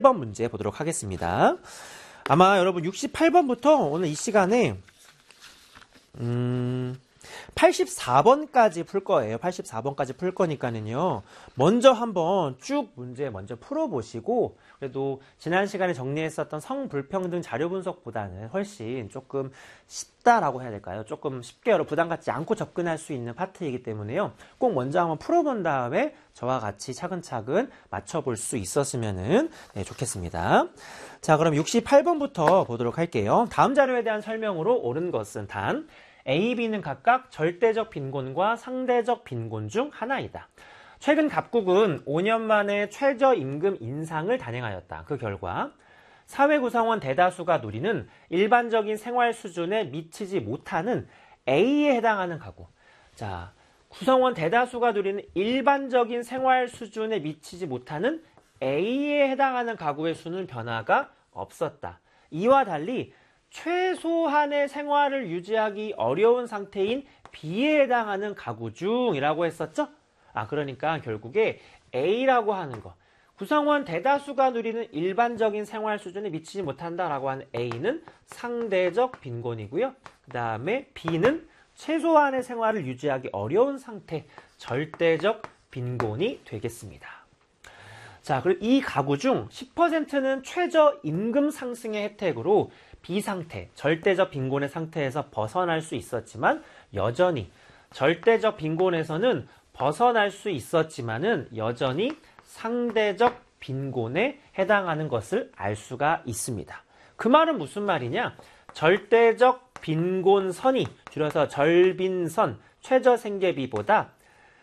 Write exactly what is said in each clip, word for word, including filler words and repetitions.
번 문제 보도록 하겠습니다. 아마 여러분 육십팔 번부터 오늘 이 시간에 음, 팔십사 번까지 풀 거예요. 팔십사 번까지 풀 거니까는요. 먼저 한번 쭉 문제 먼저 풀어보시고, 그래도 지난 시간에 정리했었던 성불평등 자료 분석보다는 훨씬 조금 쉽다라고 해야 될까요? 조금 쉽게 여러분 부담 갖지 않고 접근할 수 있는 파트이기 때문에요. 꼭 먼저 한번 풀어본 다음에 저와 같이 차근차근 맞춰볼 수 있었으면 네, 좋겠습니다. 자, 그럼 육십팔 번부터 보도록 할게요. 다음 자료에 대한 설명으로 옳은 것은 단 A, B는 각각 절대적 빈곤과 상대적 빈곤 중 하나이다. 최근 갑국은 오 년 만에 최저임금 인상을 단행하였다. 그 결과 사회 구성원 대다수가 누리는 일반적인 생활 수준에 미치지 못하는 A에 해당하는 가구. 자, 구성원 대다수가 누리는 일반적인 생활 수준에 미치지 못하는 A에 해당하는 가구의 수는 변화가 없었다. 이와 달리 최소한의 생활을 유지하기 어려운 상태인 B에 해당하는 가구 중이라고 했었죠? 아, 그러니까 결국에 A라고 하는 거, 구성원 대다수가 누리는 일반적인 생활 수준에 미치지 못한다라고 하는 A는 상대적 빈곤이고요. 그 다음에 B는 최소한의 생활을 유지하기 어려운 상태, 절대적 빈곤이 되겠습니다. 자, 그리고 이 가구 중 십 퍼센트는 최저임금 상승의 혜택으로 비상태, 절대적 빈곤의 상태에서 벗어날 수 있었지만 여전히 절대적 빈곤에서는 벗어날 수 있었지만은 여전히 상대적 빈곤에 해당하는 것을 알 수가 있습니다. 그 말은 무슨 말이냐? 절대적 빈곤선이 줄여서 절빈선, 최저생계비보다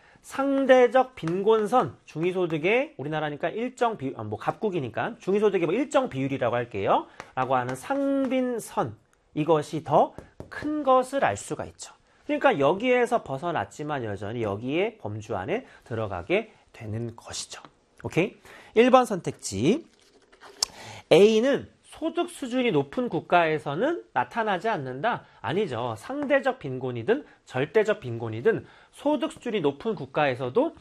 상대적 빈곤선, 중위소득의 우리나라니까 일정 비율, 뭐 갑국이니까 중위소득의 뭐 일정 비율이라고 할게요. 라고 하는 상빈선, 이것이 더 큰 것을 알 수가 있죠. 그러니까 여기에서 벗어났지만 여전히 여기에 범주 안에 들어가게 되는 것이죠. 오케이? 일 번 선택지. A는 소득 수준이 높은 국가에서는 나타나지 않는다? 아니죠. 상대적 빈곤이든 절대적 빈곤이든 소득 수준이 높은 국가에서도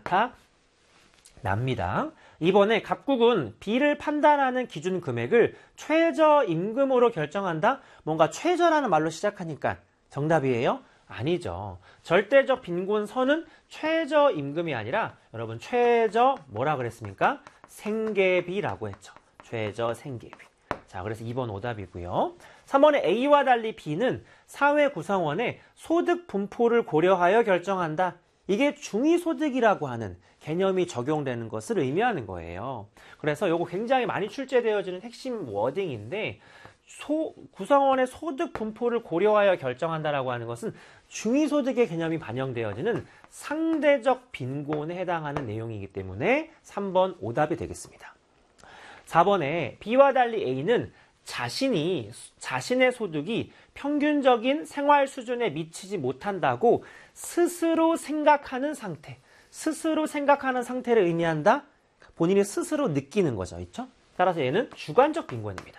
나타납니다. 이번에 갑국은 B를 판단하는 기준 금액을 최저임금으로 결정한다? 뭔가 최저라는 말로 시작하니까 정답이에요? 아니죠. 절대적 빈곤선은 최저임금이 아니라 여러분 최저 뭐라 그랬습니까? 생계비라고 했죠. 최저 생계비. 자, 그래서 이 번 오답이고요. 삼 번에 A와 달리 B는 사회 구성원의 소득 분포를 고려하여 결정한다. 이게 중위소득이라고 하는 개념이 적용되는 것을 의미하는 거예요. 그래서 이거 굉장히 많이 출제되어지는 핵심 워딩인데, 소, 구성원의 소득 분포를 고려하여 결정한다라고 하는 것은 중위소득의 개념이 반영되어지는 상대적 빈곤에 해당하는 내용이기 때문에 삼 번 오답이 되겠습니다. 사 번에 B와 달리 A는 자신이, 자신의 소득이 평균적인 생활 수준에 미치지 못한다고 스스로 생각하는 상태, 스스로 생각하는 상태를 의미한다? 본인이 스스로 느끼는 거죠. 있죠? 따라서 얘는 주관적 빈곤입니다.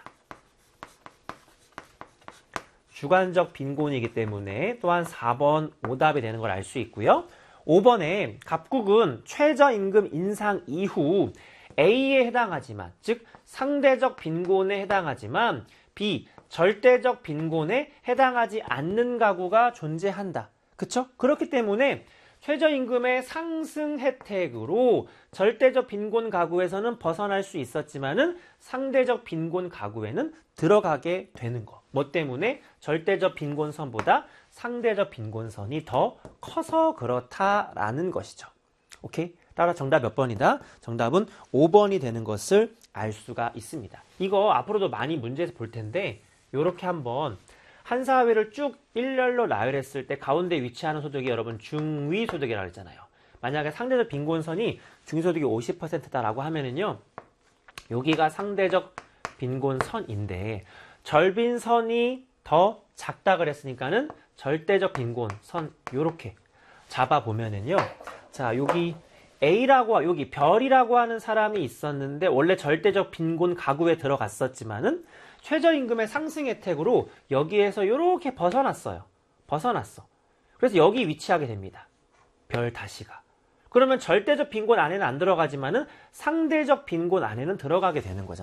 주관적 빈곤이기 때문에 또한 사 번 오답이 되는 걸 알 수 있고요. 오 번에 갑국은 최저임금 인상 이후 A에 해당하지만, 즉 상대적 빈곤에 해당하지만 B, 절대적 빈곤에 해당하지 않는 가구가 존재한다. 그쵸? 그렇기 때문에 최저임금의 상승 혜택으로 절대적 빈곤 가구에서는 벗어날 수 있었지만은 상대적 빈곤 가구에는 들어가게 되는 거. 뭐 때문에? 절대적 빈곤선보다 상대적 빈곤선이 더 커서 그렇다라는 것이죠. 오케이? 따라 정답 몇 번이다? 정답은 오 번이 되는 것을 알 수가 있습니다. 이거 앞으로도 많이 문제에서 볼 텐데, 요렇게 한번 한 사회를 쭉 일렬로 나열했을 때 가운데 위치하는 소득이 여러분 중위소득이라고 했잖아요. 만약에 상대적 빈곤선이 중위소득이 오십 퍼센트다라고 하면은요, 여기가 상대적 빈곤선인데 절빈선이 더 작다 그랬으니까는 절대적 빈곤선 요렇게 잡아보면은요, 자, 여기 A라고, 여기 별이라고 하는 사람이 있었는데 원래 절대적 빈곤 가구에 들어갔었지만은 최저임금의 상승 혜택으로 여기에서 이렇게 벗어났어요. 벗어났어. 그래서 여기 위치하게 됩니다. 별 다시가. 그러면 절대적 빈곤 안에는 안 들어가지만은 상대적 빈곤 안에는 들어가게 되는 거잖아요.